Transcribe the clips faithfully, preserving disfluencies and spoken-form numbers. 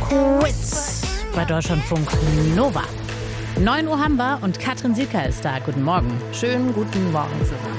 Quiz bei Deutschlandfunk Nova. neun Uhr haben wir und Katrin Sielker ist da. Guten Morgen. Schönen guten Morgen zusammen.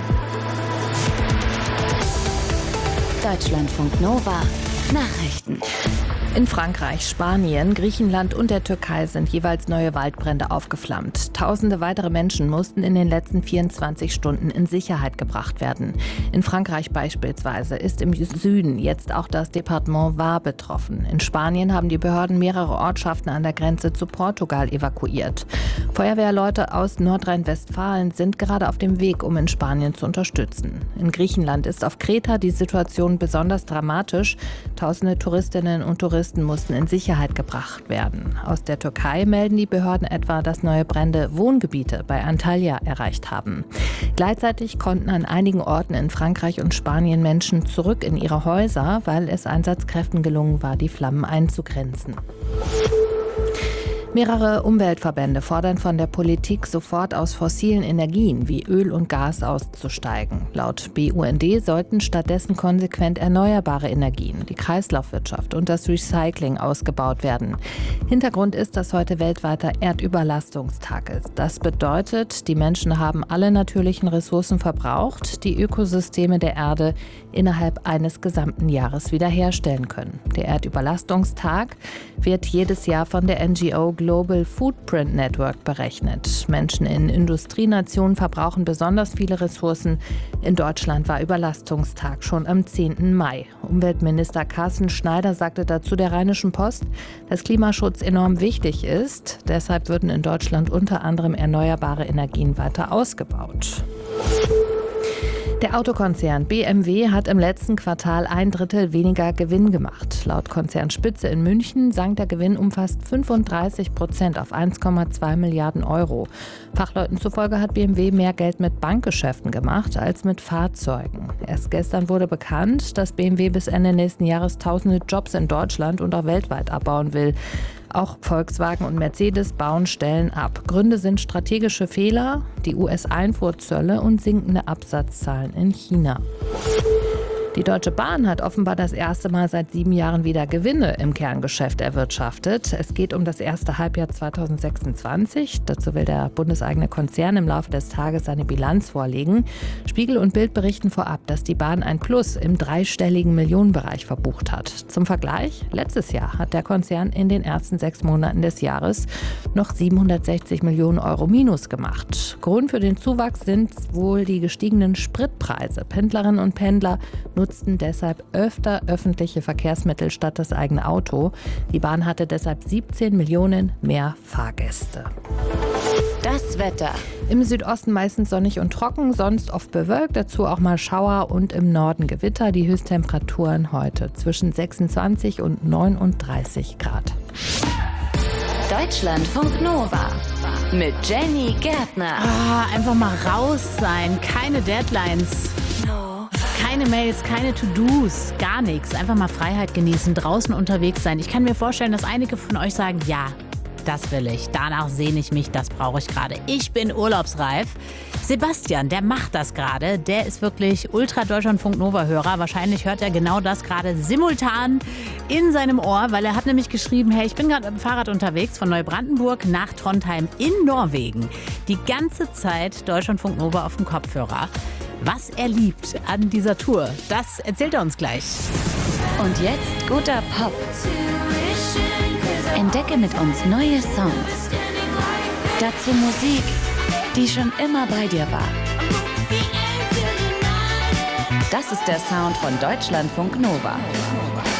Deutschlandfunk Nova Nachrichten. In Frankreich, Spanien, Griechenland und der Türkei sind jeweils neue Waldbrände aufgeflammt. Tausende weitere Menschen mussten in den letzten vierundzwanzig Stunden in Sicherheit gebracht werden. In Frankreich beispielsweise ist im Süden jetzt auch das Departement Var betroffen. In Spanien haben die Behörden mehrere Ortschaften an der Grenze zu Portugal evakuiert. Feuerwehrleute aus Nordrhein-Westfalen sind gerade auf dem Weg, um in Spanien zu unterstützen. In Griechenland ist auf Kreta die Situation besonders dramatisch. Tausende Touristinnen und Touristen mussten in Sicherheit gebracht werden. Aus der Türkei melden die Behörden etwa, dass neue Brände Wohngebiete bei Antalya erreicht haben. Gleichzeitig konnten an einigen Orten in Frankreich und Spanien Menschen zurück in ihre Häuser, weil es Einsatzkräften gelungen war, die Flammen einzugrenzen. Mehrere Umweltverbände fordern von der Politik, sofort aus fossilen Energien wie Öl und Gas auszusteigen. Laut B U N D sollten stattdessen konsequent erneuerbare Energien, die Kreislaufwirtschaft und das Recycling ausgebaut werden. Hintergrund ist, dass heute weltweiter Erdüberlastungstag ist. Das bedeutet, die Menschen haben alle natürlichen Ressourcen verbraucht, die Ökosysteme der Erde innerhalb eines gesamten Jahres wiederherstellen können. Der Erdüberlastungstag wird jedes Jahr von der N G O Global Footprint Network berechnet. Menschen in Industrienationen verbrauchen besonders viele Ressourcen. In Deutschland war Überlastungstag schon am zehnten Mai. Umweltminister Carsten Schneider sagte dazu der Rheinischen Post, dass Klimaschutz enorm wichtig ist. Deshalb würden in Deutschland unter anderem erneuerbare Energien weiter ausgebaut. Der Autokonzern B M W hat im letzten Quartal ein Drittel weniger Gewinn gemacht. Laut Konzernspitze in München sank der Gewinn um fast fünfunddreißig Prozent auf eins Komma zwei Milliarden Euro. Fachleuten zufolge hat B M W mehr Geld mit Bankgeschäften gemacht als mit Fahrzeugen. Erst gestern wurde bekannt, dass B M W bis Ende nächsten Jahres tausende Jobs in Deutschland und auch weltweit abbauen will. Auch Volkswagen und Mercedes bauen Stellen ab. Gründe sind strategische Fehler, die U S-Einfuhrzölle und sinkende Absatzzahlen in China. Die Deutsche Bahn hat offenbar das erste Mal seit sieben Jahren wieder Gewinne im Kerngeschäft erwirtschaftet. Es geht um das erste Halbjahr zweitausendsechsundzwanzig. Dazu will der bundeseigene Konzern im Laufe des Tages seine Bilanz vorlegen. Spiegel und Bild berichten vorab, dass die Bahn ein Plus im dreistelligen Millionenbereich verbucht hat. Zum Vergleich, letztes Jahr hat der Konzern in den ersten sechs Monaten des Jahres noch siebenhundertsechzig Millionen Euro Minus gemacht. Grund für den Zuwachs sind wohl die gestiegenen Spritpreise. Pendlerinnen und Pendler nutzen nutzten deshalb öfter öffentliche Verkehrsmittel statt das eigene Auto. Die Bahn hatte deshalb siebzehn Millionen mehr Fahrgäste. Das Wetter. Im Südosten meistens sonnig und trocken, sonst oft bewölkt, dazu auch mal Schauer und im Norden Gewitter. Die Höchsttemperaturen heute zwischen sechsundzwanzig und neununddreißig Grad. Deutschlandfunk Nova mit Jenny Gärtner. Ah, einfach mal raus sein, keine Deadlines. Keine Mails, keine To-Dos, gar nichts. Einfach mal Freiheit genießen, draußen unterwegs sein. Ich kann mir vorstellen, dass einige von euch sagen, ja, das will ich. Danach sehne ich mich, das brauche ich gerade. Ich bin urlaubsreif. Sebastian, der macht das gerade. Der ist wirklich Ultra-Deutschlandfunk-Nova-Hörer. Wahrscheinlich hört er genau das gerade simultan in seinem Ohr, weil er hat nämlich geschrieben, hey, ich bin gerade mit dem Fahrrad unterwegs von Neubrandenburg nach Trondheim in Norwegen. Die ganze Zeit Deutschlandfunk-Nova auf dem Kopfhörer. Was er liebt an dieser Tour, das erzählt er uns gleich. Und jetzt guter Pop. Entdecke mit uns neue Songs. Dazu Musik, die schon immer bei dir war. Das ist der Sound von Deutschlandfunk Nova.